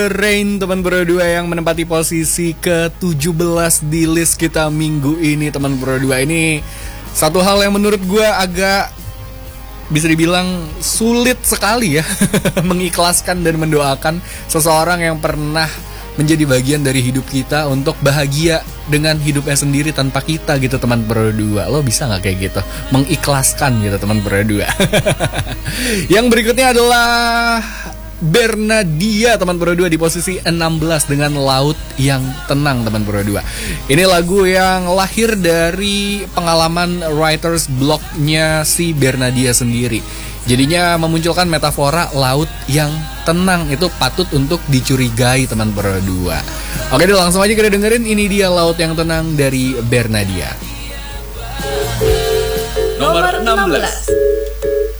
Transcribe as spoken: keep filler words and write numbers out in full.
Rain, teman berdua yang menempati posisi ke tujuh belas di list kita minggu ini. Teman berdua ini satu hal yang menurut gue agak bisa dibilang sulit sekali ya mengikhlaskan dan mendoakan seseorang yang pernah menjadi bagian dari hidup kita untuk bahagia dengan hidupnya sendiri tanpa kita gitu, teman berdua. Lo bisa gak kayak gitu? Mengikhlaskan gitu, teman berdua. Yang berikutnya adalah Bernadia, teman berdua, di posisi enam belas dengan Laut yang Tenang, teman berdua. Ini lagu yang lahir dari pengalaman writer's block-nya si Bernadia sendiri. Jadinya memunculkan metafora laut yang tenang itu patut untuk dicurigai, teman berdua. Oke deh, langsung aja kita dengerin. Ini dia Laut yang Tenang dari Bernadia. Nomor enam belas.